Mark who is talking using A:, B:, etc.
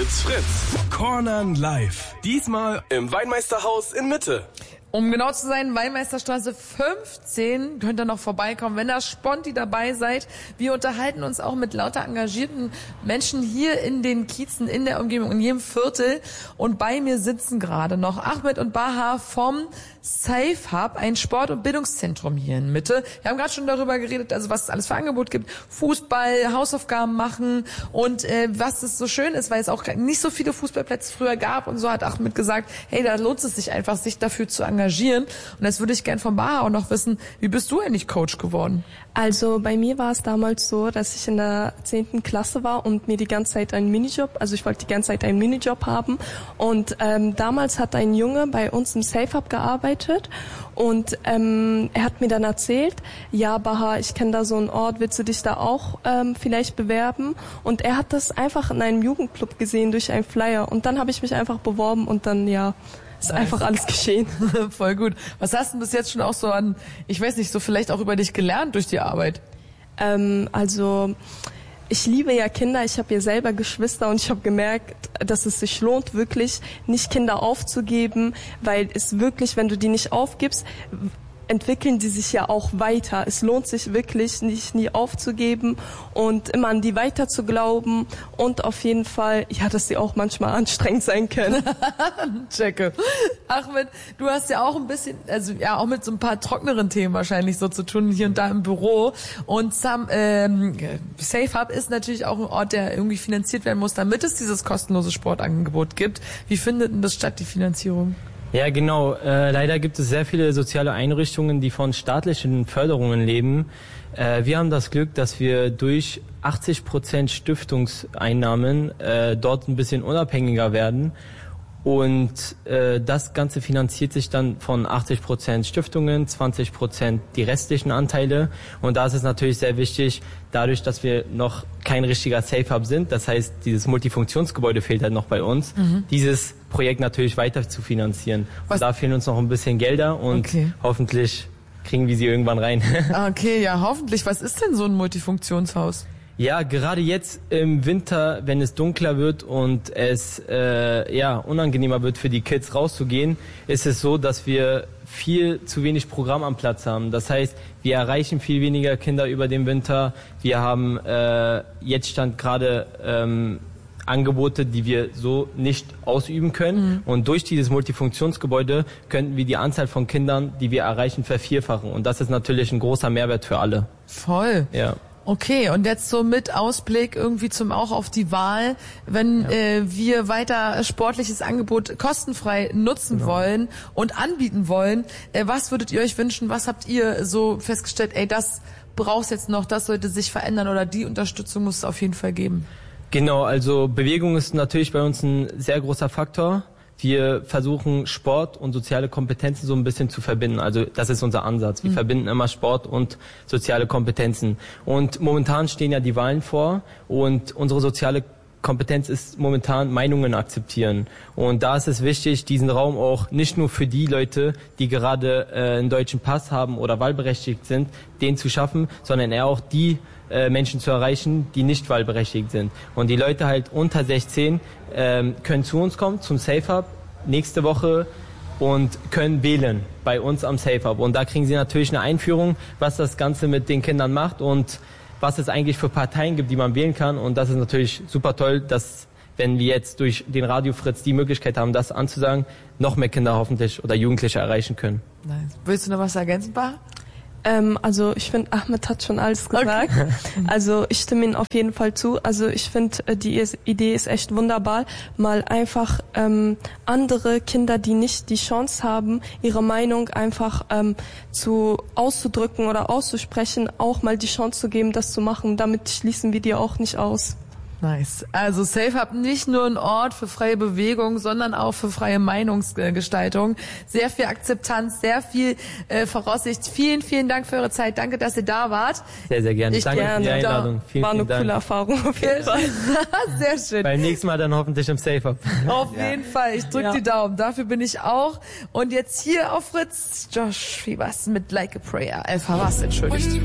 A: It's Fritz. Cornern live. Diesmal im Weinmeisterhaus in Mitte.
B: Um genau zu sein, Weinmeisterstraße 15, könnt ihr noch vorbeikommen, wenn da Sponti dabei seid. Wir unterhalten uns auch mit lauter engagierten Menschen hier in den Kiezen, in der Umgebung, in jedem Viertel. Und bei mir sitzen gerade noch Ahmed und Baha vom Safe Hub, ein Sport- und Bildungszentrum hier in Mitte. Wir haben gerade schon darüber geredet, also was es alles für Angebot gibt. Fußball, Hausaufgaben machen und was es so schön ist, weil es auch nicht so viele Fußballplätze früher gab. Und so hat Ahmed gesagt, hey, da lohnt es sich einfach, sich dafür zu engagieren. Und jetzt würde ich gern von Baha auch noch wissen, wie bist du eigentlich Coach geworden?
C: Also bei mir war es damals so, dass ich in der 10. Klasse war und mir die ganze Zeit einen Minijob, also ich wollte die ganze Zeit einen Minijob haben. Und damals hat ein Junge bei uns im Safe Hub gearbeitet und er hat mir dann erzählt, ja Baha, ich kenne da so einen Ort, willst du dich da auch vielleicht bewerben? Und er hat das einfach in einem Jugendclub gesehen durch einen Flyer und dann habe ich mich einfach beworben und dann ist einfach alles geschehen.
B: Voll gut. Was hast du bis jetzt schon auch so an, ich weiß nicht, so vielleicht auch über dich gelernt durch die Arbeit?
C: Also ich liebe ja Kinder, ich habe ja selber Geschwister und ich habe gemerkt, dass es sich lohnt, wirklich nicht Kinder aufzugeben, weil es wirklich, wenn du die nicht aufgibst, entwickeln die sich ja auch weiter. Es lohnt sich wirklich, nicht nie aufzugeben und immer an die weiter zu glauben und auf jeden Fall, dass sie auch manchmal anstrengend sein können.
B: Checke. Ahmed, du hast ja auch ein bisschen, auch mit so ein paar trockeneren Themen wahrscheinlich so zu tun, hier und da im Büro. Und Safe Hub ist natürlich auch ein Ort, der irgendwie finanziert werden muss, damit es dieses kostenlose Sportangebot gibt. Wie findet denn das statt, die Finanzierung?
D: Ja, genau. Leider gibt es sehr viele soziale Einrichtungen, die von staatlichen Förderungen leben. Wir haben das Glück, dass wir durch 80% Stiftungseinnahmen dort ein bisschen unabhängiger werden. Und das Ganze finanziert sich dann von 80% Stiftungen, 20% die restlichen Anteile. Und da ist es natürlich sehr wichtig, dadurch, dass wir noch kein richtiger Safe Hub sind, das heißt, dieses Multifunktionsgebäude fehlt halt noch bei uns, dieses Projekt natürlich weiter zu finanzieren. Und da fehlen uns noch ein bisschen Gelder und hoffentlich kriegen wir sie irgendwann rein.
B: Okay, ja, hoffentlich. Was ist denn so ein Multifunktionshaus?
D: Ja, gerade jetzt im Winter, wenn es dunkler wird und es unangenehmer wird für die Kids rauszugehen, ist es so, dass wir viel zu wenig Programm am Platz haben. Das heißt, wir erreichen viel weniger Kinder über den Winter. Wir haben jetzt stand gerade Angebote, die wir so nicht ausüben können. Und durch dieses Multifunktionsgebäude könnten wir die Anzahl von Kindern, die wir erreichen, vervierfachen. Und das ist natürlich ein großer Mehrwert für alle.
B: Voll.
D: Ja.
B: Okay, und jetzt so mit Ausblick irgendwie auch auf die Wahl, wenn wir weiter sportliches Angebot kostenfrei nutzen wollen und anbieten wollen, was würdet ihr euch wünschen, was habt ihr so festgestellt, das braucht's jetzt noch, das sollte sich verändern oder die Unterstützung muss es auf jeden Fall geben? Genau,
D: also Bewegung ist natürlich bei uns ein sehr großer Faktor. Wir versuchen Sport und soziale Kompetenzen so ein bisschen zu verbinden. Also das ist unser Ansatz. Wir verbinden immer Sport und soziale Kompetenzen. Und momentan stehen ja die Wahlen vor und unsere soziale Kompetenz ist momentan Meinungen akzeptieren. Und da ist es wichtig, diesen Raum auch nicht nur für die Leute, die gerade einen deutschen Pass haben oder wahlberechtigt sind, den zu schaffen, sondern eher auch die Menschen zu erreichen, die nicht wahlberechtigt sind. Und die Leute halt unter 16 können zu uns kommen, zum Safe Hub, nächste Woche und können wählen bei uns am Safe Hub. Und da kriegen sie natürlich eine Einführung, was das Ganze mit den Kindern macht und was es eigentlich für Parteien gibt, die man wählen kann. Und das ist natürlich super toll, dass, wenn wir jetzt durch den Radio Fritz die Möglichkeit haben, das anzusagen, noch mehr Kinder hoffentlich oder Jugendliche erreichen können.
B: Nice. Willst du noch was ergänzen, Bar?
C: Also ich finde, Ahmed hat schon alles gesagt. Okay. Also ich stimme ihm auf jeden Fall zu. Also ich finde, die Idee ist echt wunderbar, mal einfach andere Kinder, die nicht die Chance haben, ihre Meinung einfach auszudrücken oder auszusprechen, auch mal die Chance zu geben, das zu machen. Damit schließen wir die auch nicht aus.
B: Nice. Also Safe Hub nicht nur ein Ort für freie Bewegung, sondern auch für freie Meinungsgestaltung. Sehr viel Akzeptanz, sehr viel Voraussicht. Vielen, vielen Dank für eure Zeit. Danke, dass ihr da wart.
D: Sehr, sehr gerne.
C: Danke für die Einladung.
D: War
C: eine coole Erfahrung auf jeden Fall.
B: Sehr schön.
D: Beim nächsten Mal dann hoffentlich im Safe Hub.
B: Auf jeden Fall. Ich drücke die Daumen. Dafür bin ich auch. Und jetzt hier auf Fritz, Josh Fibas mit Like a Prayer. Alpha was, entschuldigt.